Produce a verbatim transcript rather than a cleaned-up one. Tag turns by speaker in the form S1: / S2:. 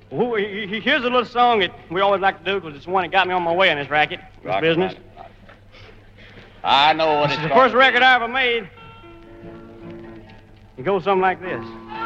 S1: Well, he- he- here's a little song that we always like to do because it's the one that got me on my way in this racket, this
S2: Rock
S1: business.
S2: about it. I know what
S1: This
S2: it's
S1: is the
S2: gonna
S1: first
S2: be.
S1: record I ever made. It goes something like this.